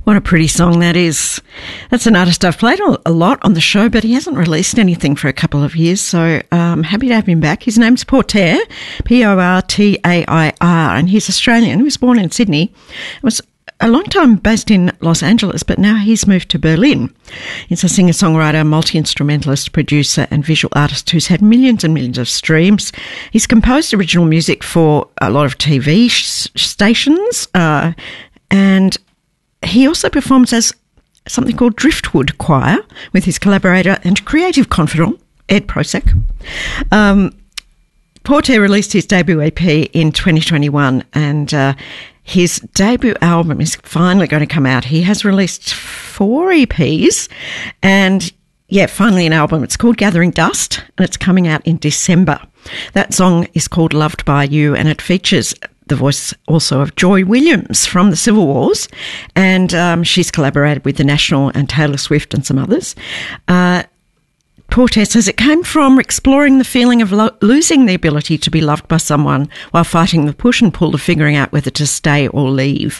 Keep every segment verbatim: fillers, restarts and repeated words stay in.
What a pretty song that is. That's an artist I've played a lot on the show, but he hasn't released anything for a couple of years, so I'm happy to have him back. His name's Portair, P O R T A I R, and he's Australian. He was born in Sydney. He was a long time based in Los Angeles, but now he's moved to Berlin. He's a singer-songwriter, multi-instrumentalist, producer and visual artist who's had millions and millions of streams. He's composed original music for a lot of T V sh- stations, uh, and he also performs as something called Driftwood Choir with his collaborator and creative confidant, Ed Prosek. Um, Portair released his debut E P in twenty twenty-one, and uh, his debut album is finally going to come out. He has released four E Ps and, yeah, finally an album. It's called Gathering Dust, and it's coming out in December. That song is called Loved by You, and it features the voice also of Joy Williams from the Civil Wars, and um, she's collaborated with The National and Taylor Swift and some others. Uh, Portair says it came from exploring the feeling of lo- losing the ability to be loved by someone while fighting the push and pull of figuring out whether to stay or leave.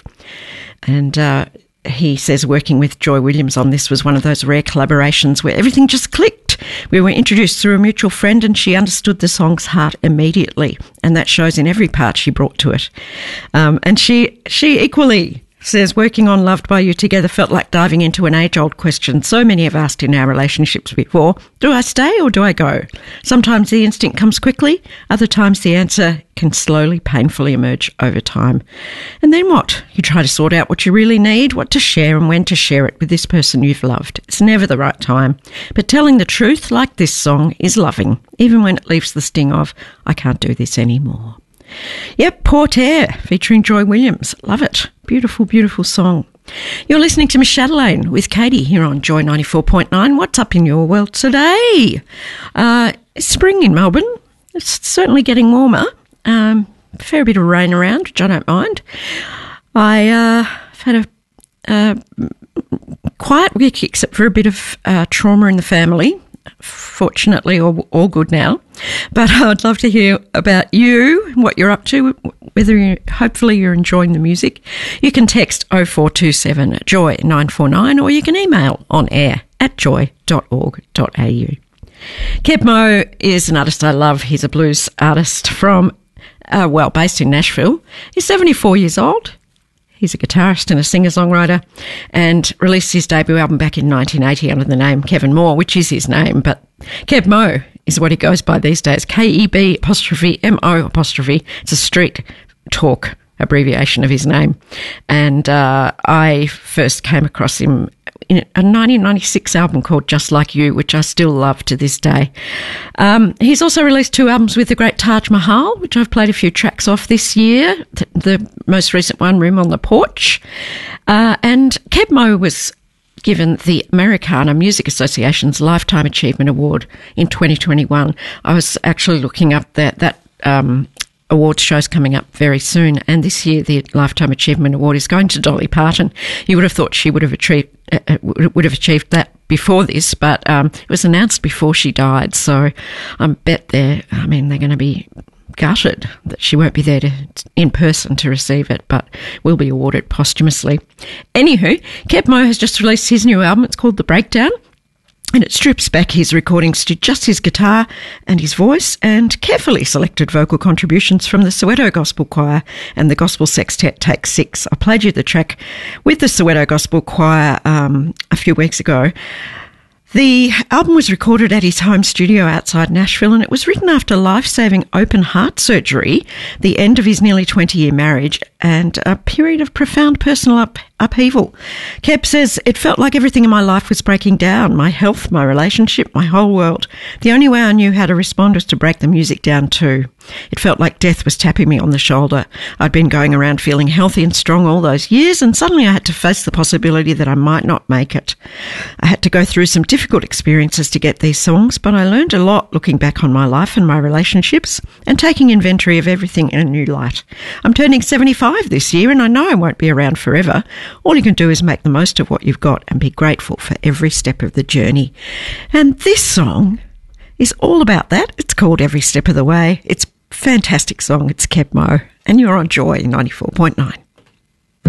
And uh, he says working with Joy Williams on this was one of those rare collaborations where everything just clicked. We were introduced through a mutual friend and she understood the song's heart immediately, and that shows in every part she brought to it. Um, and she she equally says working on Loved by You together felt like diving into an age-old question so many have asked in our relationships before. Do I stay or do I go? Sometimes the instinct comes quickly, other times the answer can slowly, painfully emerge over time. And then what? You try to sort out what you really need, what to share and when to share it with this person you've loved. It's never the right time. But telling the truth, like this song, is loving, even when it leaves the sting of, I can't do this anymore. Yep, Portair, featuring Joy Williams. Love it. Beautiful, beautiful song. You're listening to Miss Chatelaine with Katie here on Joy ninety-four point nine. What's up in your world today? Uh, it's spring in Melbourne. It's certainly getting warmer. Um, a fair bit of rain around, which I don't mind. I, uh, I've had a uh, quiet week except for a bit of uh, trauma in the family. Fortunately, all, all good now. But I'd love to hear about you, what you're up to, whether you, hopefully you're enjoying the music. You can text oh four two seven joy nine four nine or you can email on air at joy dot org dot a u. Keb Mo is an artist I love. He's a blues artist from, uh, well, based in Nashville. He's seventy-four years old. He's a guitarist and a singer-songwriter and released his debut album back in nineteen eighty under the name Kevin Moore, which is his name, but Keb Mo is what he goes by these days, K E B apostrophe M O apostrophe. It's a street talk abbreviation of his name. And uh, I first came across him in a nineteen ninety-six album called Just Like You, which I still love to this day. Um, he's also released two albums with the great Taj Mahal, which I've played a few tracks off this year. The, the most recent one, Room on the Porch. Uh, and Keb Mo was given the Americana Music Association's Lifetime Achievement Award in twenty twenty-one. I was actually looking up that, that um, awards show's coming up very soon, and this year the Lifetime Achievement Award is going to Dolly Parton. You would have thought she would have achieved uh, would have achieved that before this, but um, it was announced before she died, so I bet they're, I mean, they're going to be gutted that she won't be there to, in person to receive it, but will be awarded posthumously. Anywho, Keb Mo has just released his new album. It's called The Breakdown, and it strips back his recordings to just his guitar and his voice and carefully selected vocal contributions from the Soweto Gospel Choir and the Gospel Sextet Take Six. I played you the track with the Soweto Gospel Choir um, a few weeks ago. The album was recorded at his home studio outside Nashville, and it was written after life-saving open heart surgery, the end of his nearly twenty-year marriage, and a period of profound personal up- upheaval. Keb says, it felt like everything in my life was breaking down, my health, my relationship, my whole world. The only way I knew how to respond was to break the music down too. It felt like death was tapping me on the shoulder. I'd been going around feeling healthy and strong all those years, and suddenly I had to face the possibility that I might not make it. I had to go through some difficult experiences to get these songs, but I learned a lot looking back on my life and my relationships and taking inventory of everything in a new light. I'm turning seventy-five this year, and I know I won't be around forever. All you can do is make the most of what you've got and be grateful for every step of the journey. And this song is all about that. It's called Every Step of the Way. It's a fantastic song. It's Keb Mo, and you're on Joy ninety-four point nine.